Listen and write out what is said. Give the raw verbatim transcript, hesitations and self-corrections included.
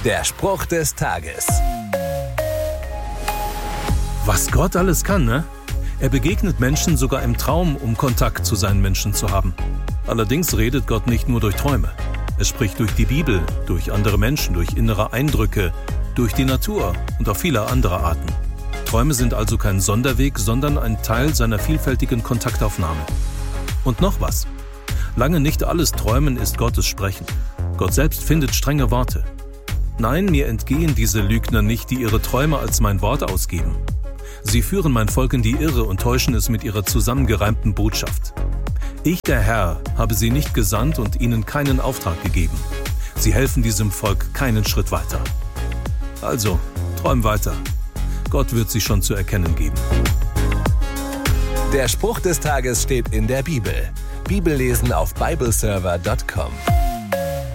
Der Spruch des Tages. Was Gott alles kann, ne? Er begegnet Menschen sogar im Traum, um Kontakt zu seinen Menschen zu haben. Allerdings redet Gott nicht nur durch Träume. Er spricht durch die Bibel, durch andere Menschen, durch innere Eindrücke, durch die Natur und auf viele andere Arten. Träume sind also kein Sonderweg, sondern ein Teil seiner vielfältigen Kontaktaufnahme. Und noch was. Lange nicht alles Träumen ist Gottes Sprechen. Gott selbst findet strenge Worte. Nein, mir entgehen diese Lügner nicht, die ihre Träume als mein Wort ausgeben. Sie führen mein Volk in die Irre und täuschen es mit ihrer zusammengereimten Botschaft. Ich, der Herr, habe sie nicht gesandt und ihnen keinen Auftrag gegeben. Sie helfen diesem Volk keinen Schritt weiter. Also, träum weiter. Gott wird sie schon zu erkennen geben. Der Spruch des Tages steht in der Bibel. Bibellesen auf bibleserver punkt com.